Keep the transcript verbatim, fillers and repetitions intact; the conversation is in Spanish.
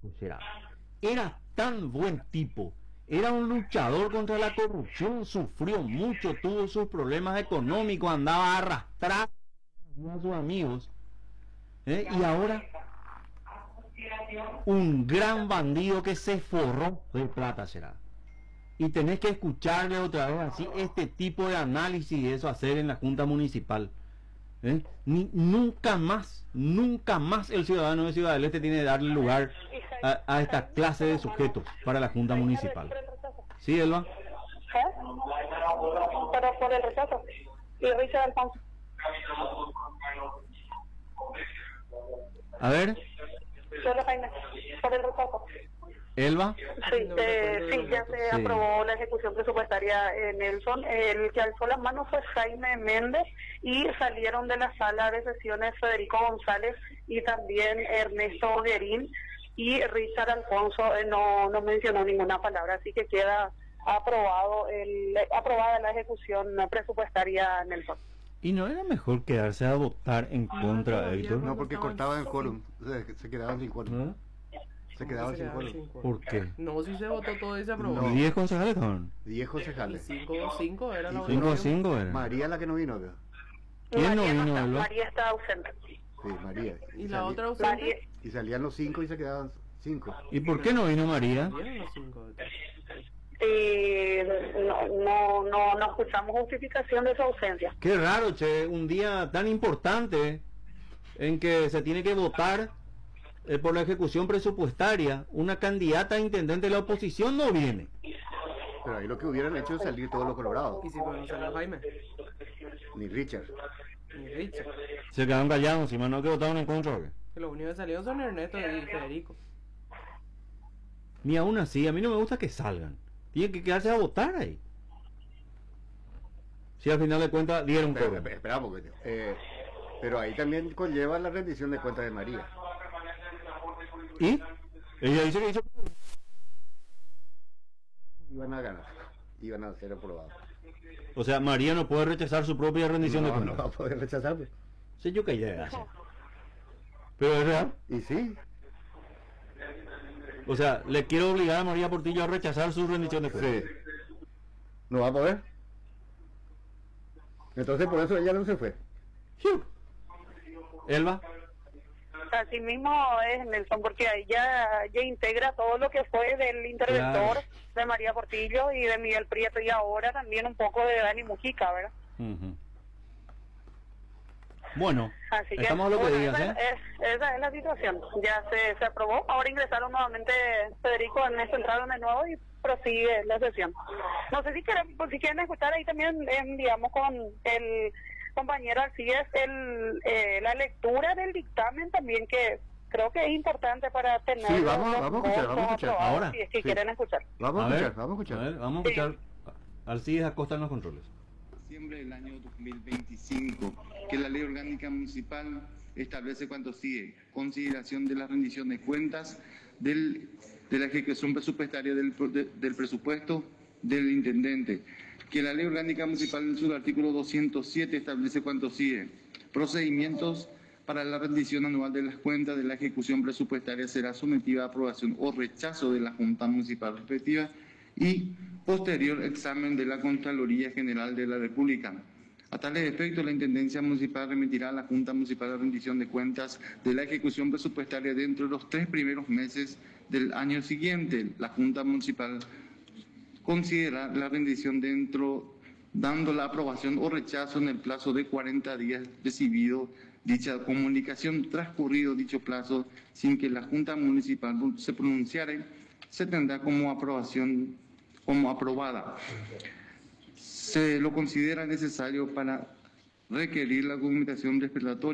será. Era tan buen tipo, era un luchador contra la corrupción, sufrió mucho, tuvo sus problemas económicos, andaba arrastrado a sus amigos, ¿eh? Y ahora un gran bandido que se forró de plata será. Y tenés que escucharle otra vez así este tipo de análisis y eso hacer en la Junta Municipal. ¿Eh? Ni, nunca más, nunca más el ciudadano de Ciudad del Este tiene que darle lugar a, a esta clase de sujetos para la Junta Municipal. ¿Sí, Elba? ¿Eh? Pero por el rechazo. Y Richard Alfonso. A ver. Solo Jaime, por el rechazo. ¿Elba? Sí, eh, sí, ya se Sí. aprobó la ejecución presupuestaria en Nelson. El que alzó las manos fue Jaime Méndez y salieron de la sala de sesiones Federico González y también Ernesto Guerín, y Richard Alfonso eh, no, no mencionó ninguna palabra, así que queda aprobado el, aprobada la ejecución presupuestaria Nelson. ¿Y no era mejor quedarse a votar en contra, Héctor? No, porque cortaban el quórum, se, se quedaban sin quórum. ¿No? Se quedaban sin quórum. ¿Por qué? No, si se votó todo y se aprobó. No. ¿diez concejales estaban? diez concejales. cinco cinco era la cinco a votación. cinco era. María la que no vino acá. ¿Quién no María vino, está, Elba? María está ausente. Sí, María. ¿Y la salí- otra María, ausente? Y salían los cinco y se quedaban cinco. ¿Y por qué no vino María? Vieron los cinco. eh, no, no, no, no escuchamos justificación de su ausencia. Qué raro, che, un día tan importante en que se tiene que votar eh, por la ejecución presupuestaria, una candidata a intendente de la oposición no viene. Pero ahí lo que hubieran hecho es salir todos los colorados. ¿Y si pues no salió Jaime? Ni Richard. Ni Richard. Se quedaron callados, encima no que votaron en contra. ¿o qué? Que los únicos que salieron son Ernesto y Federico. Ni aún así, a mí no me gusta que salgan. Tienen que quedarse a votar ahí. Si al final de cuentas dieron Pero, cobro. espera un poquito. Eh, pero ahí también conlleva la rendición de cuentas de María. ¿Y? Ella dice que hizo... Iban a ganar. Iban a ser aprobados. O sea, María no puede rechazar su propia rendición de No, no cuentas. va a poder rechazar. pues. Sí, yo que ya hace. Pero es real. Y sí. O sea, le quiero obligar a María Portillo a rechazar su rendición de cuentas. Sí. No va a poder. Entonces por eso ella no se fue. Fiu. Elba. Así mismo es, Nelson, porque ahí ya, ya integra todo lo que fue del interventor Claro. de María Portillo y de Miguel Prieto, y ahora también un poco de Dani Mujica, ¿verdad? Ujú. Bueno, Así que estamos a lo que bueno, digas, esa, ¿eh? es, esa es la situación. Ya se, se aprobó, ahora ingresaron nuevamente Federico, Ernesto entraron de nuevo y prosigue la sesión. No sé si quieren, pues, si quieren escuchar ahí también, enviamos con el compañero Alcides el, eh, la lectura del dictamen también, que creo que es importante para tener Sí, vamos- los vamos a escuchar, vamos a votos escuchar. aprobados, Ahora. si es que Sí. quieren escuchar. Vamos a, A ver, escuchar, vamos a escuchar. A ver, vamos a escuchar. Alcides Acosta en los controles. Diciembre del año dos mil veinticinco, que la Ley Orgánica Municipal establece cuanto sigue: consideración de la rendición de cuentas, del, de la ejecución presupuestaria del, de- del presupuesto del intendente. Que la Ley Orgánica Municipal en su artículo doscientos siete establece cuanto sigue: procedimientos para la rendición anual de las cuentas de la ejecución presupuestaria será sometida a aprobación o rechazo de la Junta Municipal respectiva y posterior examen de la Contraloría General de la República. A tales efectos, la Intendencia Municipal remitirá a la Junta Municipal la rendición de cuentas de la ejecución presupuestaria dentro de los tres primeros meses del año siguiente. La Junta Municipal considera la rendición dentro, dando la aprobación o rechazo en el plazo de cuarenta días recibido dicha comunicación. Transcurrido dicho plazo, sin que la Junta Municipal se pronunciare, se tendrá como aprobación, como aprobada. Se lo considera necesario para requerir la documentación respaldatoria